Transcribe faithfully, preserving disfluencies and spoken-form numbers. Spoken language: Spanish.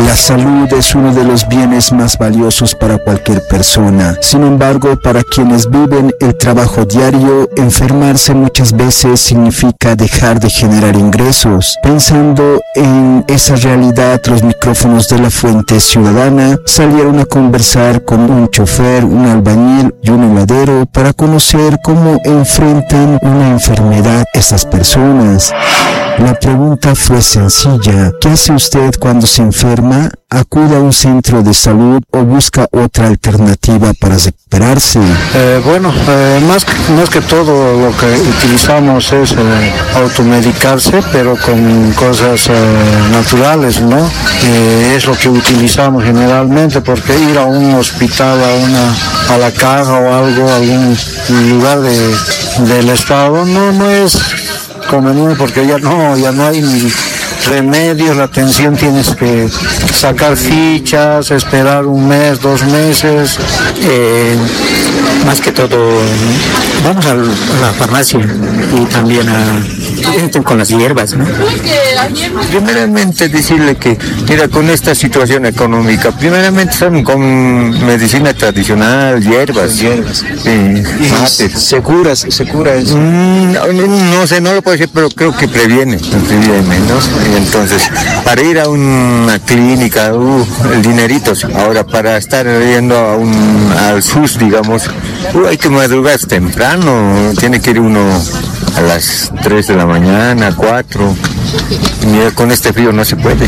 La salud es uno de los bienes más valiosos para cualquier persona. Sin embargo, para quienes viven el trabajo diario, enfermarse muchas veces significa dejar de generar ingresos. Pensando en esa realidad, los micrófonos de La Fuente Ciudadana salieron a conversar con un chofer, un albañil y un heladero para conocer cómo enfrentan una enfermedad estas personas. La pregunta fue sencilla: ¿qué hace usted cuando se enferma? ¿Acude a un centro de salud o busca otra alternativa para recuperarse? Eh, bueno, eh, más, más que todo lo que utilizamos es eh, automedicarse, pero con cosas eh, naturales, ¿no? Eh, es lo que utilizamos generalmente, porque ir a un hospital, a una a la caja o algo, a algún lugar de, del estado, no, no es conveniente, porque ya no, ya no hay ni remedios, la atención tienes que sacar fichas, esperar un mes, dos meses. Eh, más que todo, vamos a la farmacia y también a, con las hierbas, ¿no? Primeramente decirle que, mira, con esta situación económica, primeramente son con medicina tradicional, hierbas, hierbas, sí, mates. ¿Seguras? ¿Seguras? Mm, no, no sé, no lo puedo decir, pero creo que previene, previene, ¿no? Entonces, para ir a una clínica, uh, el dinerito. Ahora, para estar yendo a un, al S U S, digamos, uh, hay que madrugar temprano, tiene que ir uno a las tres de la mañana, cuatro. Mira, con este frío no se puede.